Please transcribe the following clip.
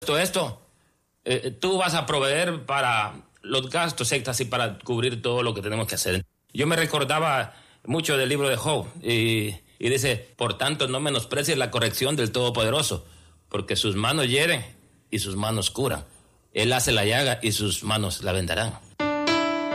todo esto, tú vas a proveer para los gastos extras y para cubrir todo lo que tenemos que hacer. Yo me recordaba mucho del libro de Job y dice, por tanto no menosprecies la corrección del Todopoderoso, porque sus manos hieren y sus manos curan. Él hace la llaga y sus manos la vendarán.